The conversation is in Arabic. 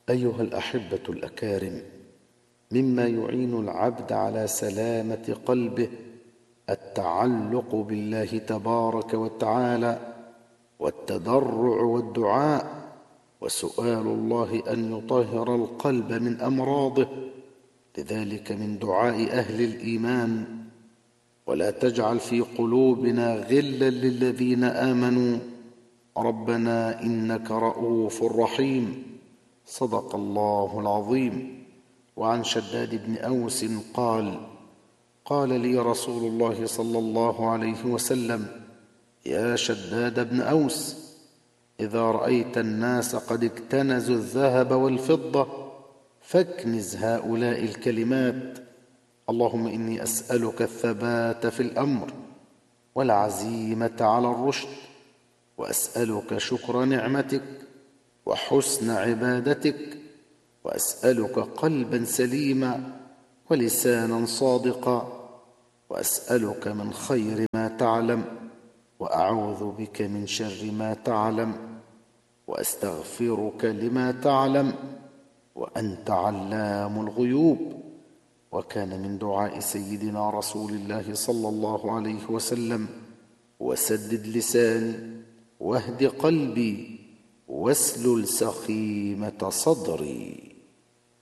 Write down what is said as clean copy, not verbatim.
أيها الأحبة الأكارم، مما يعين العبد على سلامة قلبه التعلق بالله تبارك وتعالى والتضرع والدعاء وسؤال الله أن يطهر القلب من أمراضه. لذلك من دعاء أهل الإيمان: ولا تجعل في قلوبنا غلا للذين آمنوا ربنا إنك رؤوف رحيم. صدق الله العظيم. وعن شداد بن أوس قال: قال لي رسول الله صلى الله عليه وسلم: يا شداد بن أوس، إذا رأيت الناس قد اكتنزوا الذهب والفضة فاكنز هؤلاء الكلمات: اللهم إني أسألك الثبات في الأمر والعزيمة على الرشد، وأسألك شكر نعمتك وحسن عبادتك، وأسألك قلبا سليما ولسانا صادقا، وأسألك من خير ما تعلم، وأعوذ بك من شر ما تعلم، وأستغفرك لما تعلم، وأنت علام الغيوب. وكان من دعاء سيدنا رسول الله صلى الله عليه وسلم: وسدد لساني واهد قلبي واسلل سخيمة صدري.